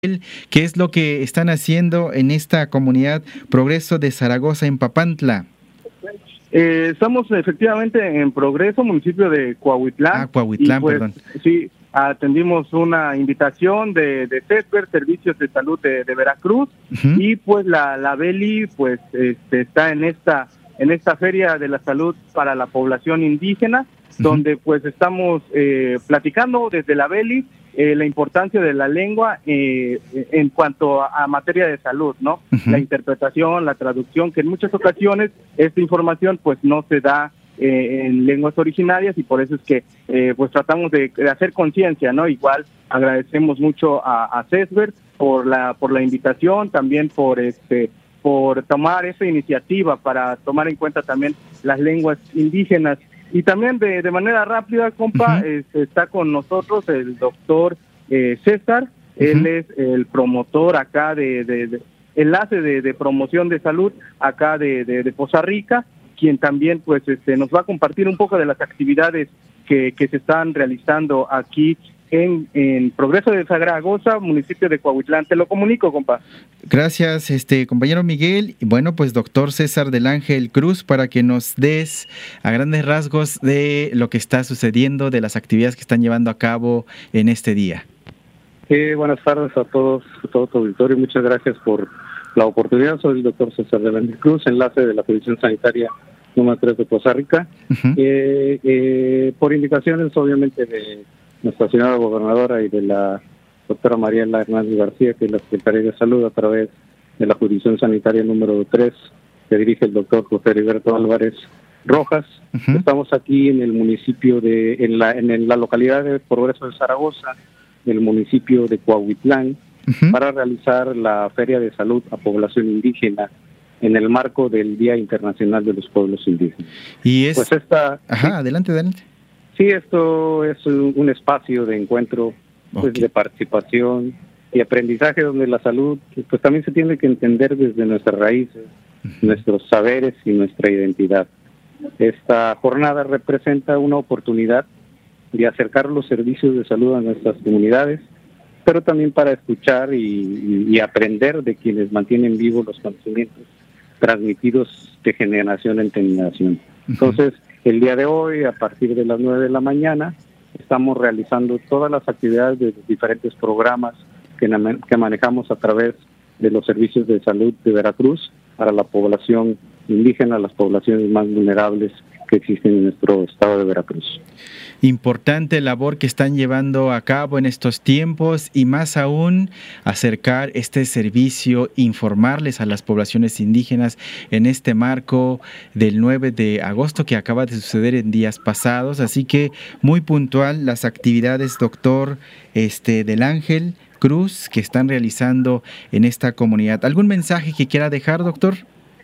¿Qué es lo que están haciendo en esta comunidad Progreso de Zaragoza en Papantla? Estamos efectivamente en Progreso, municipio de Coahuitlán. Coahuitlán, pues, perdón. Sí, atendimos una invitación de CESBER, Servicios de Salud de Veracruz, y pues la Beli pues está en esta Feria de la Salud para la población indígena, donde pues estamos platicando desde la Beli la importancia de la lengua en cuanto a materia de salud, ¿no? La interpretación, la traducción, que en muchas ocasiones esta información pues no se da en lenguas originarias, y por eso es que pues tratamos de hacer conciencia, ¿no? Igual agradecemos mucho a CESBER por la invitación, también por tomar esa iniciativa para tomar en cuenta también las lenguas indígenas. Y también de manera rápida, compa, está con nosotros el doctor César. Él es el promotor acá de enlace de promoción de salud acá de Poza Rica, quien también pues nos va a compartir un poco de las actividades que se están realizando aquí en Progreso de Zaragoza, municipio de Coahuitlán. Te lo comunico, compa. Gracias, compañero Miguel. Y bueno, pues doctor César del Ángel Cruz, para que nos des a grandes rasgos de lo que está sucediendo, de las actividades que están llevando a cabo en este día. Buenas tardes a todo tu auditorio. Muchas gracias por la oportunidad. Soy el doctor César del Ángel Cruz, enlace de la Jurisdicción Sanitaria número 3 de Poza Rica. Por indicaciones, obviamente, de nuestra señora gobernadora y de la doctora Mariela Hernández García, que es la Secretaría de Salud, a través de la Jurisdicción Sanitaria número 3, que dirige el doctor José Heriberto Álvarez Rojas. Estamos aquí en el municipio en la localidad de Progreso de Zaragoza, del municipio de Coahuitlán, para realizar la Feria de Salud a Población Indígena en el marco del Día Internacional de los Pueblos Indígenas. Y es... Pues adelante. Sí, esto es un espacio de encuentro, pues, de participación y aprendizaje, donde la salud pues también se tiene que entender desde nuestras raíces, nuestros saberes y nuestra identidad. Esta jornada representa una oportunidad de acercar los servicios de salud a nuestras comunidades, pero también para escuchar y aprender de quienes mantienen vivos los conocimientos transmitidos de generación en generación. Entonces, el día de hoy, a partir de las 9 de la mañana, estamos realizando todas las actividades de los diferentes programas que manejamos a través de los servicios de salud de Veracruz para la población indígena, las poblaciones más vulnerables que existen en nuestro estado de Veracruz. Importante labor que están llevando a cabo en estos tiempos, y más aún acercar este servicio, informarles a las poblaciones indígenas en este marco del 9 de agosto que acaba de suceder en días pasados. Así que muy puntual las actividades, doctor del Ángel Cruz, que están realizando en esta comunidad. ¿Algún mensaje que quiera dejar, doctor?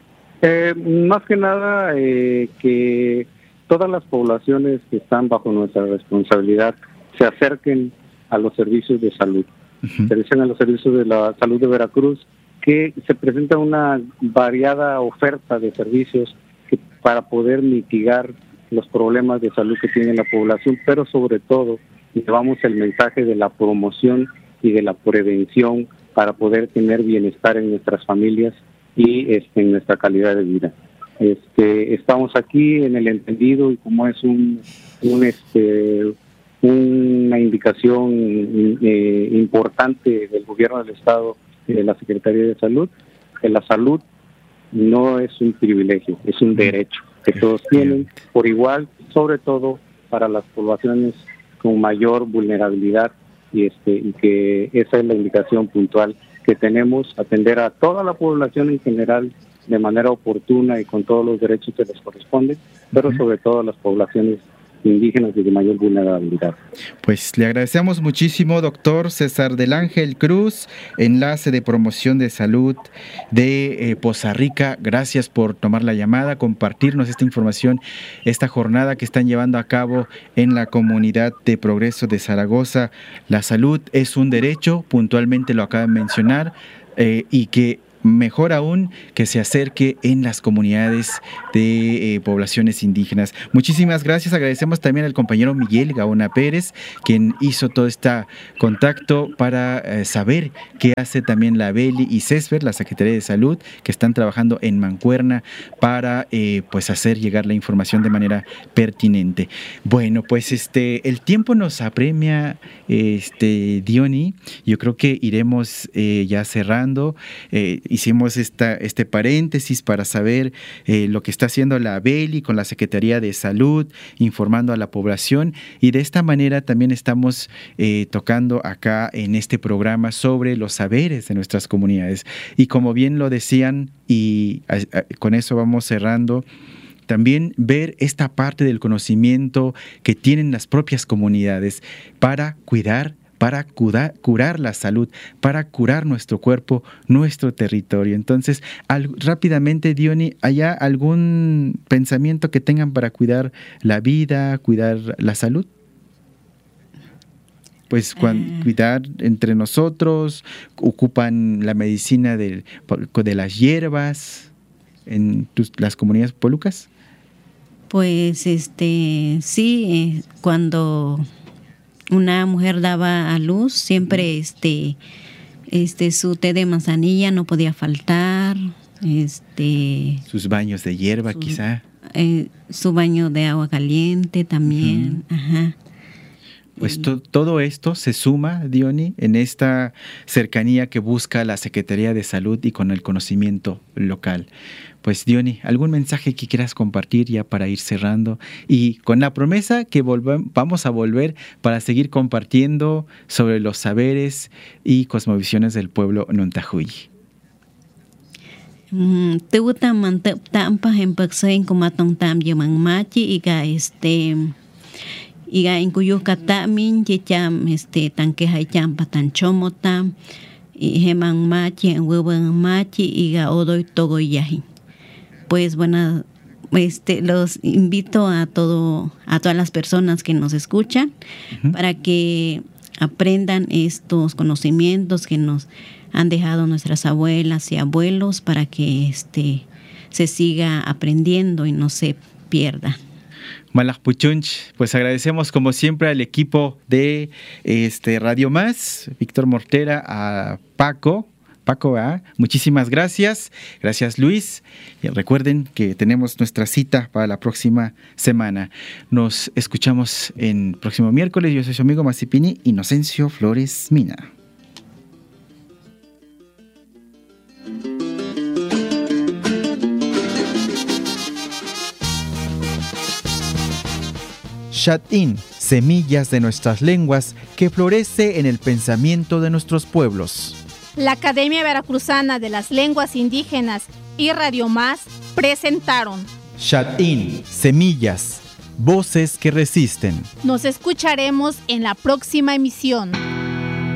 Más que nada que todas las poblaciones que están bajo nuestra responsabilidad se acerquen a los servicios de salud, se acerquen a los servicios de la salud de Veracruz, que se presenta una variada oferta de servicios para poder mitigar los problemas de salud que tiene la población, pero sobre todo llevamos el mensaje de la promoción y de la prevención para poder tener bienestar en nuestras familias y en nuestra calidad de vida. Estamos aquí en el entendido, y como es una indicación importante del gobierno del estado y de la Secretaría de Salud, que la salud no es un privilegio, es un derecho que todos tienen por igual, sobre todo para las poblaciones con mayor vulnerabilidad, y que esa es la indicación puntual que tenemos, atender a toda la población en general de manera oportuna y con todos los derechos que les corresponden, pero sobre todo a las poblaciones indígenas y de mayor vulnerabilidad. Pues le agradecemos muchísimo, doctor César del Ángel Cruz, enlace de promoción de salud de Poza Rica. Gracias por tomar la llamada, compartirnos esta información, esta jornada que están llevando a cabo en la comunidad de Progreso de Zaragoza. La salud es un derecho, puntualmente lo acaban de mencionar, y que mejor aún que se acerque en las comunidades de poblaciones indígenas. Muchísimas gracias. Agradecemos también al compañero Miguel Gaona Pérez, quien hizo todo este contacto para saber qué hace también la Beli y CESFER, la Secretaría de Salud, que están trabajando en mancuerna para pues hacer llegar la información de manera pertinente. Bueno, pues el tiempo nos apremia, Diony. Yo creo que iremos ya cerrando. Hicimos este paréntesis para saber lo que está haciendo la Beli con la Secretaría de Salud, informando a la población, y de esta manera también estamos tocando acá en este programa sobre los saberes de nuestras comunidades. Y como bien lo decían, y con eso vamos cerrando, también ver esta parte del conocimiento que tienen las propias comunidades para cuidar, para curar la salud, para curar nuestro cuerpo, nuestro territorio. Entonces, rápidamente, Diony, ¿hay algún pensamiento que tengan para cuidar la vida, cuidar la salud? Pues cuidar entre nosotros, ocupan la medicina de las hierbas en las comunidades polucas. Pues sí, cuando una mujer daba a luz, siempre su té de manzanilla no podía faltar, sus baños de hierba quizá, su baño de agua caliente también. Ajá. Pues todo esto se suma, Diony, en esta cercanía que busca la Secretaría de Salud y con el conocimiento local. Pues, Diony, ¿algún mensaje que quieras compartir ya para ir cerrando? Y con la promesa que vamos a volver para seguir compartiendo sobre los saberes y cosmovisiones del pueblo Nuntajuy. Te gusta mantener tampa en paxen como tam yaman machi iga inkuyu katamin cham tanque haycham patanchomo tam y heman machi en huevan machi iga odoy todo yaji. Pues bueno, los invito a todas las personas que nos escuchan para que aprendan estos conocimientos que nos han dejado nuestras abuelas y abuelos, para que se siga aprendiendo y no se pierda. Malajpuchunch, pues agradecemos como siempre al equipo de Radio Más, Víctor Mortera, a Paco, muchísimas gracias. Gracias, Luis. Y recuerden que tenemos nuestra cita para la próxima semana. Nos escuchamos en próximo miércoles. Yo soy su amigo Masipini Inocencio Flores Mina. Xatín, semillas de nuestras lenguas que florece en el pensamiento de nuestros pueblos. La Academia Veracruzana de las Lenguas Indígenas y Radio Más presentaron Xatín, semillas, voces que resisten. Nos escucharemos en la próxima emisión.